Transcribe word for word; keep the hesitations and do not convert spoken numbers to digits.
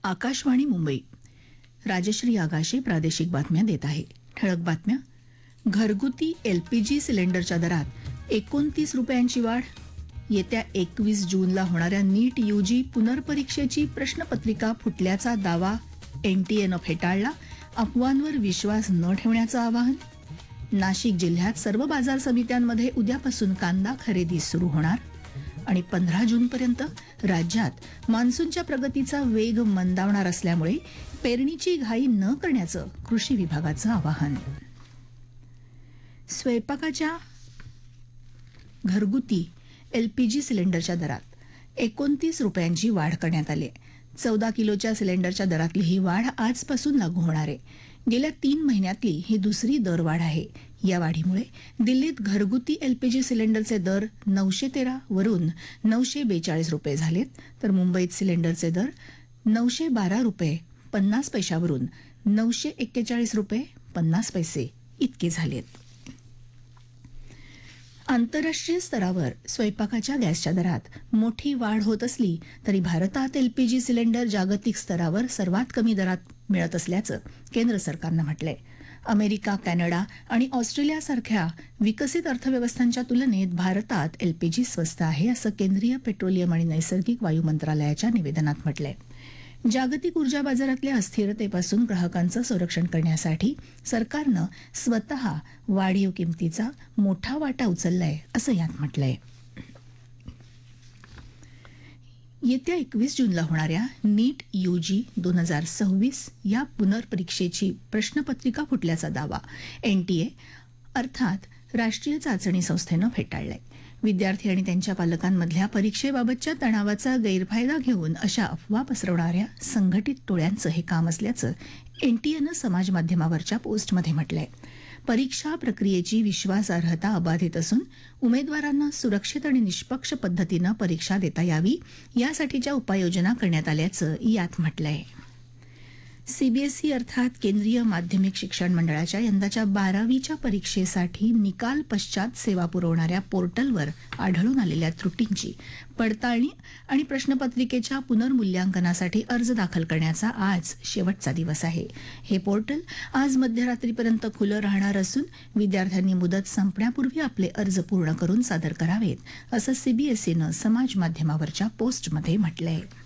आकाशवाणी मुंबई. राजश्री आगाशे प्रादेशिक बातम्या देत आहे. ठळक बातम्या. घरगुती एलपीजी सिलेंडरच्या दरात एकोणतीस रुपयांची वाढ. येत्या एकवीस जूनला होणाऱ्या नीट यूजी पुनर्परीक्षेची प्रश्नपत्रिका फुटल्याचा दावा एनटीएनं फेटाळला. अफवांवर विश्वास न ठेवण्याचं आवाहन. नाशिक जिल्ह्यात सर्व बाजार समित्यांमध्ये उद्यापासून कांदा खरेदी सुरू होणार. आणि पंधरा जूनपर्यंत राज्यात मान्सूनच्या प्रगतीचा वेग मंदावणार असल्यामुळे पेरणीची घाई न करण्याचं कृषी विभागाचं आवाहन. स्वयंपाकाच्या घरगुती एलपीजी सिलेंडरच्या दरात एकोणतीस रुपयांची वाढ करण्यात आली आहे. चौदा किलोच्या सिलेंडरच्या दरातली ही वाढ आजपासून लागू होणार आहे. गेल्या तीन महिन्यातली ही दुसरी दरवाढ आहे. या वाढीमुळे दिल्लीत घरगुती एलपीजी सिलेंडरचे दर नऊशे तेरा वरून नऊशे बेचाळीस रुपये झालेत, तर मुंबईत सिलेंडरचे दर नऊशे बारा रुपये पन्नास पैशावरून नऊशे एक्केचाळीस रुपये पन्नास पैसे इतके झालेत. आंतरराष्ट्रीय स्तरावर स्वयंपाकाच्या गॅसच्या दरात मोठी वाढ होत असली तरी भारतात एलपीजी सिलेंडर जागतिक स्तरावर सर्वात कमी दरात मिळत असल्याचं केंद्र सरकारनं म्हटलंय. अमेरिका, कॅनडा आणि ऑस्ट्रेलियासारख्या विकसित अर्थव्यवस्थांच्या तुलनेत भारतात एलपीजी स्वस्त आहे, असं केंद्रीय पेट्रोलियम आणि नैसर्गिक वायू मंत्रालयाच्या निवेदनात म्हटलंय. जागतिक ऊर्जा बाजारातल्या अस्थिरतेपासून ग्राहकांचं संरक्षण करण्यासाठी सरकारनं स्वतः वाढीव किमतीचा मोठा वाटा उचललाय, असं यात म्हटलंय. येत्या एकवीस जूनला होणाऱ्या नीट यूजी दोन हजार सव्वीस या पुनर्परीक्षेची प्रश्नपत्रिका फुटल्याचा दावा एनटीए अर्थात राष्ट्रीय चाचणी संस्थेनं फेटाळलाय. विद्यार्थी आणि त्यांच्या पालकांमधल्या परीक्षेबाबतच्या तणावाचा गैरफायदा घेऊन अशा अफवा पसरवणाऱ्या संघटित टोळ्यांचं हे काम असल्याचं एनटीएनं समाजमाध्यमावरच्या पोस्टमध्ये म्हटलंय. परीक्षा प्रक्रियेची विश्वासार्हता अबाधित असून उमेदवारांना सुरक्षित आणि निष्पक्ष पद्धतीनं परीक्षा देता यावी यासाठीच्या उपाययोजना करण्यात आल्याचं यात म्हटलंय. सीबीएसई अर्थात केंद्रीय माध्यमिक शिक्षण मंडळाच्या यंदाच्या बारावीच्या परीक्षेसाठी निकाल पश्चात सेवा पुरवणाऱ्या पोर्टलवर आढळून आलेल्या त्रुटींची पडताळणी आणि प्रश्नपत्रिकेच्या पुनर्मूल्यांकनासाठी अर्ज दाखल करण्याचा आज शेवटचा दिवस आहे. हे पोर्टल आज मध्यरात्रीपर्यंत खुलं राहणार असून विद्यार्थ्यांनी मुदत संपण्यापूर्वी आपले अर्ज पूर्ण करून सादर करावेत, असं सीबीएसईनं समाज माध्यमावरच्या पोस्टमध्ये म्हटलंय.